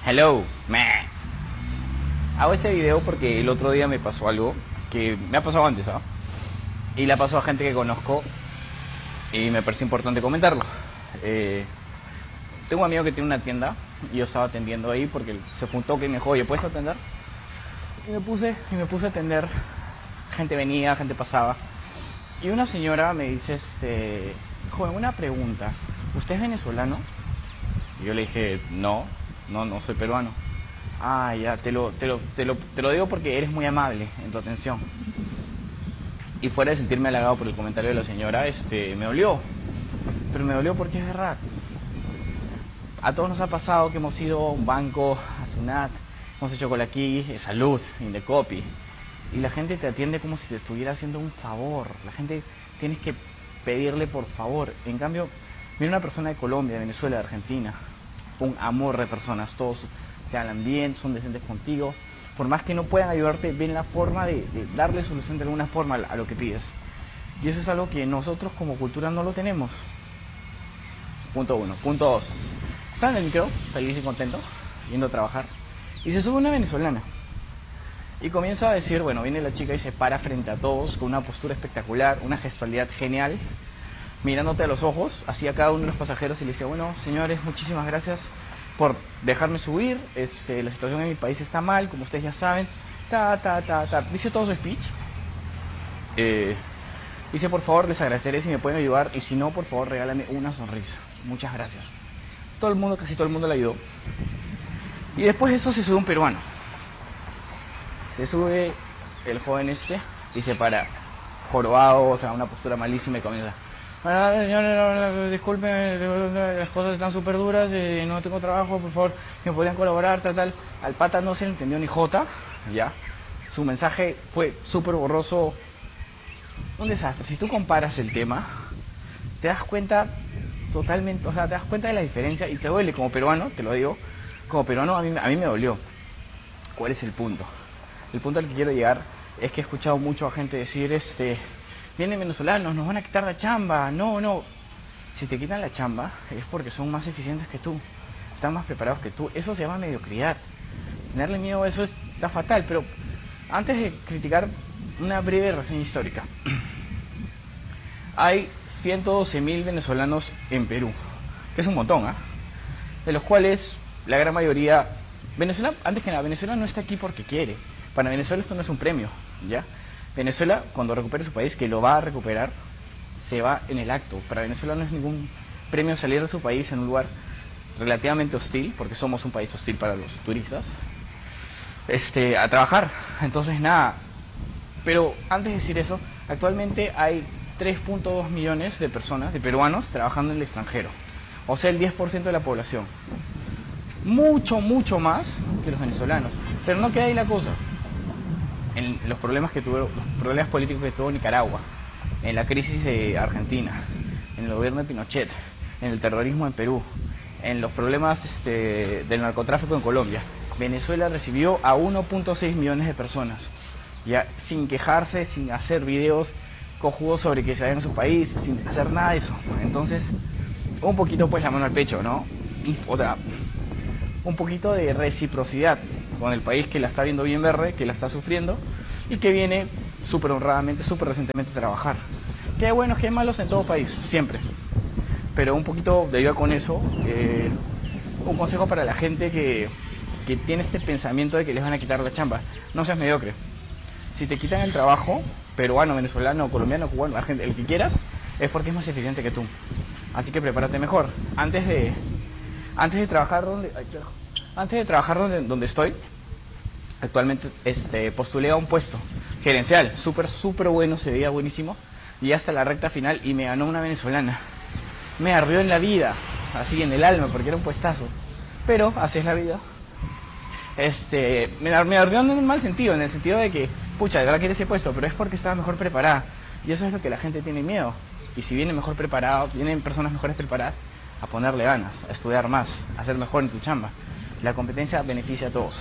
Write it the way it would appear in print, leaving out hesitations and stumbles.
Hello, meh. Hago este video porque el otro día me pasó algo que me ha pasado antes, ¿ah? Y le ha pasado a gente que conozco y me parece importante comentarlo. Eh, Tengo un amigo que tiene una tienda y yo estaba atendiendo ahí porque se fue un toque y me dijo, oye, ¿puedes atender? Y me puse a atender. Gente venía, gente pasaba. Y una señora me dice, joven, una pregunta. ¿Usted es venezolano? Y yo le dije, no soy peruano. Ah, ya, te lo digo porque eres muy amable en tu atención. Y fuera de sentirme halagado por el comentario de la señora, me dolió. Pero me dolió porque es verdad. A todos nos ha pasado que hemos ido a un banco, a Sunat, hemos hecho cola aquí, Salud, Indecopi. Y la gente te atiende como si te estuviera haciendo un favor. La gente tienes que pedirle por favor. En cambio, viene una persona de Colombia, de Venezuela, de Argentina. Un amor de personas, todos te hablan bien, son decentes contigo. Por más que no puedan ayudarte, ven la forma de darle solución de alguna forma a lo que pides. Y eso es algo que nosotros como cultura no lo tenemos. Punto uno. Punto dos. Estaba en el micro, feliz y contento, yendo a trabajar. Y se sube una venezolana. Y comienza a decir, bueno, viene la chica y se para frente a todos con una postura espectacular, una gestualidad genial, mirándote a los ojos, así a cada uno de los pasajeros y le decía, bueno, señores, muchísimas gracias por dejarme subir, la situación en mi país está mal, como ustedes ya saben, dice todo su speech. Dice, por favor, les agradeceré si me pueden ayudar y si no, por favor, regálame una sonrisa. Muchas gracias. Todo el mundo, casi todo el mundo le ayudó. Y después de eso se sube un peruano. Se sube el joven y se para jorobado, o sea, una postura malísima y comienza. Bueno, señores, disculpen, las cosas están súper duras, no tengo trabajo, por favor, me podrían colaborar, tal. Al pata no se le entendió ni jota, ya. Su mensaje fue súper borroso, un desastre. Si tú comparas el tema, te das cuenta totalmente, o sea, te das cuenta de la diferencia y te duele como peruano, te lo digo, como peruano a mí me dolió. ¿Cuál es el punto? El punto al que quiero llegar es que he escuchado mucho a gente decir, vienen venezolanos, nos van a quitar la chamba. No. Si te quitan la chamba es porque son más eficientes que tú, están más preparados que tú. Eso se llama mediocridad. Tenerle miedo a eso está fatal, pero antes de criticar, una breve reseña histórica. Hay 112.000 venezolanos en Perú, que es un montón, ¿ah? De los cuales la gran mayoría... Venezuela, antes que nada, Venezuela no está aquí porque quiere. Para Venezuela esto no es un premio, ¿ya? Venezuela, cuando recupere su país, que lo va a recuperar, se va en el acto. Para Venezuela no es ningún premio salir de su país en un lugar relativamente hostil, porque somos un país hostil para los turistas, a trabajar. Entonces, nada. Pero antes de decir eso, actualmente hay 3.2 millones de personas, de peruanos, trabajando en el extranjero. O sea, el 10% de la población. Mucho más que los venezolanos. Pero no queda ahí la cosa. En los problemas políticos que tuvo Nicaragua, en la crisis de Argentina, en el gobierno de Pinochet, en el terrorismo en Perú, en los problemas del narcotráfico en Colombia, Venezuela recibió a 1.6 millones de personas, ya sin quejarse, sin hacer videos cojudos sobre que se vayan a su país, sin hacer nada de eso. Entonces, un poquito pues la mano al pecho, ¿no? Un poquito de reciprocidad con el país que la está viendo bien verde, que la está sufriendo y que viene súper honradamente, súper recientemente a trabajar. Que hay buenos, que hay malos en todo país, siempre. Pero un poquito de ayuda con eso, un consejo para la gente que tiene este pensamiento de que les van a quitar la chamba. No seas mediocre. Si te quitan el trabajo, peruano, venezolano, colombiano, cubano, el que quieras, es porque es más eficiente que tú. Así que prepárate mejor. Antes de trabajar donde estoy, actualmente postulé a un puesto gerencial, súper bueno, se veía buenísimo, y hasta la recta final y me ganó una venezolana. Me ardió en la vida, así en el alma, porque era un puestazo. Pero así es la vida. Me ardió en el mal sentido, en el sentido de que, pucha, de verdad quiere ese puesto, pero es porque estaba mejor preparada. Y eso es lo que la gente tiene miedo. Y si vienen mejor preparados, vienen personas mejores preparadas, a ponerle ganas, a estudiar más, a ser mejor en tu chamba. La competencia beneficia a todos.